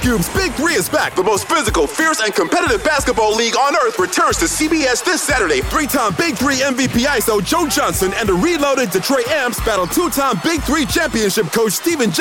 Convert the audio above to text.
Cube's Big Three is back. The most physical, fierce, and competitive basketball league on earth returns to CBS this Saturday. Three-time Big Three MVP ISO Joe Johnson and the reloaded Detroit Amps battle two-time Big Three championship coach Stephen